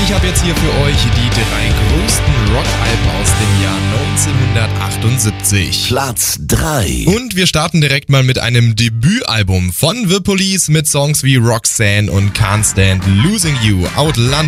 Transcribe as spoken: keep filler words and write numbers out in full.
Ich habe jetzt hier für euch die drei größten Rockalben aus dem Jahr neunzehnhundertachtundsiebzig. Platz drei. Und wir starten direkt mal mit einem Debütalbum von The Police mit Songs wie Roxanne und Can't Stand Losing You. Outland